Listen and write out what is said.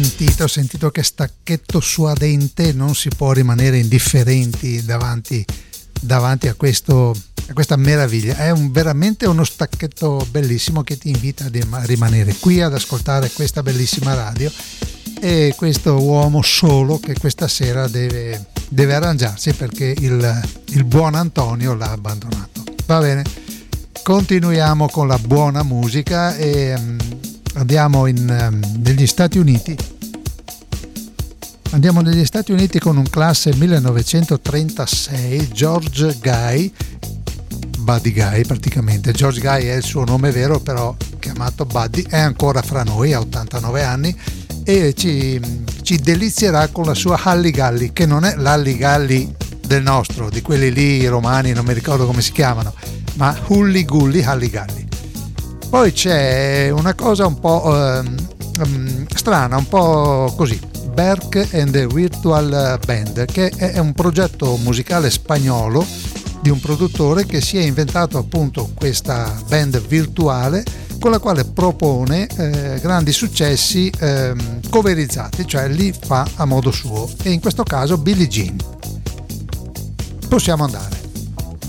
ho sentito che stacchetto suadente, non si può rimanere indifferenti davanti a questa meraviglia. È veramente uno stacchetto bellissimo che ti invita a rimanere qui ad ascoltare questa bellissima radio e questo uomo solo che questa sera deve arrangiarsi perché il buon Antonio l'ha abbandonato. Va bene, continuiamo con la buona musica e andiamo negli Stati Uniti. Andiamo negli Stati Uniti con un classe 1936, George Guy, Buddy Guy praticamente. George Guy è il suo nome vero, però chiamato Buddy, è ancora fra noi, ha 89 anni e ci delizierà con la sua Halligalli, che non è l'Halligalli del nostro, di quelli lì romani, non mi ricordo come si chiamano, ma Hully Gully Halligalli. Poi c'è una cosa un po' strana, un po' così, Berk and the Virtual Band, che è un progetto musicale spagnolo di un produttore che si è inventato appunto questa band virtuale con la quale propone grandi successi coverizzati, cioè li fa a modo suo, e in questo caso Billie Jean. Possiamo andare.